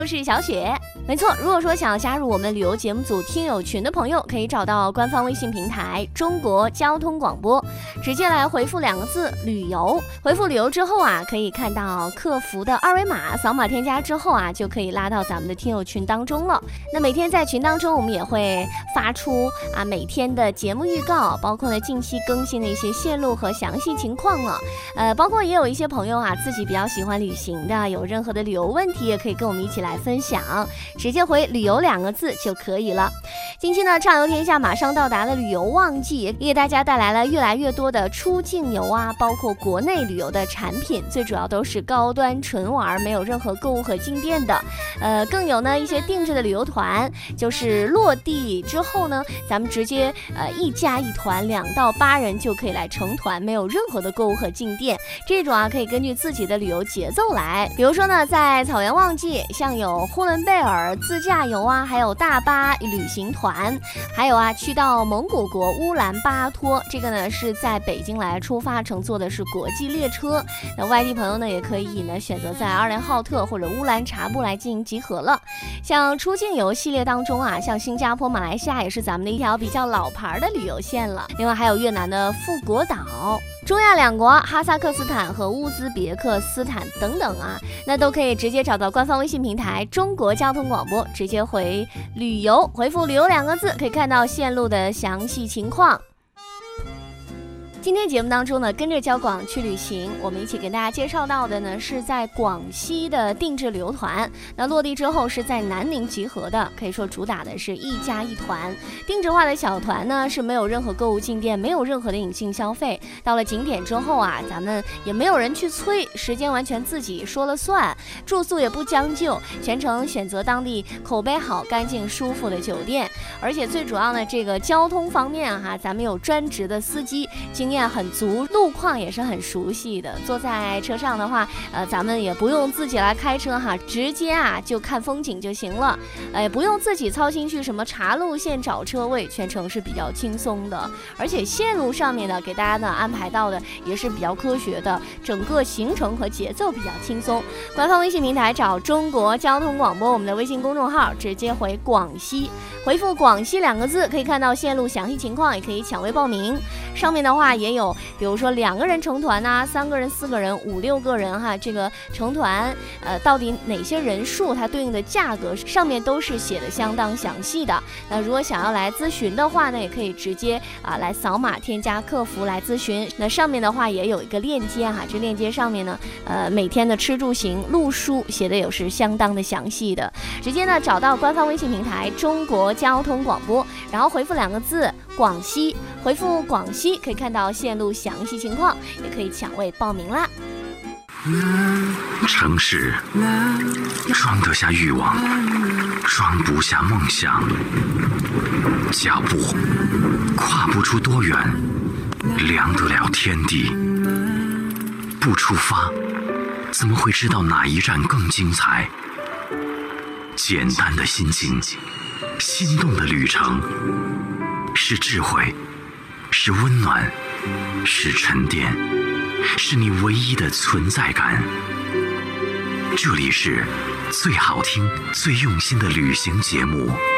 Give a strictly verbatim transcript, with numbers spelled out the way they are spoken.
我是小雪。没错，如果说想要加入我们旅游节目组听友群的朋友，可以找到官方微信平台中国交通广播，直接来回复两个字旅游。回复旅游之后啊，可以看到客服的二维码，扫码添加之后啊，就可以拉到咱们的听友群当中了。那每天在群当中，我们也会发出啊每天的节目预告，包括呢近期更新的一些线路和详细情况啊。呃，包括也有一些朋友啊自己比较喜欢旅行的，有任何的旅游问题也可以跟我们一起来分享，直接回旅游两个字就可以了。近期呢，畅游天下马上到达了旅游旺季，也给大家带来了越来越多的出境游啊，包括国内旅游的产品，最主要都是高端纯玩，没有任何购物和进店的。呃，更有呢一些定制的旅游团，就是落地之后呢，咱们直接呃一家一团，两到八人就可以来成团，没有任何的购物和进店。这种啊可以根据自己的旅游节奏来，比如说呢，在草原旺季，像有呼伦贝尔自驾游啊，还有大巴旅行团，还有啊去到蒙古国乌兰巴托，这个呢是在北京来出发，乘坐的是国际列车。那外地朋友呢也可以呢选择在阿联浩特或者乌兰察布来进行集合了。像出境游系列当中啊，像新加坡、马来西亚也是咱们的一条比较老牌的旅游线了。另外还有越南的富国岛。中亚两国哈萨克斯坦和乌兹别克斯坦等等啊，那都可以直接找到官方微信平台中国交通广播，直接回旅游，回复旅游两个字，可以看到线路的详细情况。今天节目当中呢，跟着交广去旅行，我们一起给大家介绍到的呢是在广西的定制旅游团。那落地之后是在南宁集合的，可以说主打的是一家一团，定制化的小团呢是没有任何购物进店，没有任何的隐性消费。到了景点之后啊，咱们也没有人去催，时间完全自己说了算，住宿也不将就，全程选择当地口碑好、干净、舒服的酒店。而且最主要的这个交通方面哈、啊，咱们有专职的司机，经验很足，路况也是很熟悉的。坐在车上的话，呃，咱们也不用自己来开车哈，直接啊就看风景就行了，呃，不用自己操心去什么查路线、找车位，全程是比较轻松的。而且线路上面呢，给大家呢安排到的也是比较科学的，整个行程和节奏比较轻松。官方微信平台找中国交通广播，我们的微信公众号直接回广西，回复广西两个字，可以看到线路详细情况，也可以抢位报名。上面的话也有，比如说两个人成团啊，三个人、四个人、五六个人哈，这个成团呃到底哪些人数，它对应的价格上面都是写的相当详细的。那如果想要来咨询的话呢，也可以直接啊来扫码添加客服来咨询。那上面的话也有一个链接哈，这链接上面呢，呃每天的吃住行路书写的也是相当的详细的。直接呢找到官方微信平台中国交通广播，然后回复两个字广西，回复广西可以看到线路详细情况，也可以抢位报名啦。 城市装得下欲望，装不下梦想，脚步跨不出多远，量得了天地。不出发，怎么会知道哪一站更精彩？简单的心情，心动的旅程，是智慧，是温暖，是沉淀，是你唯一的存在感。这里是最好听、最用心的旅行节目《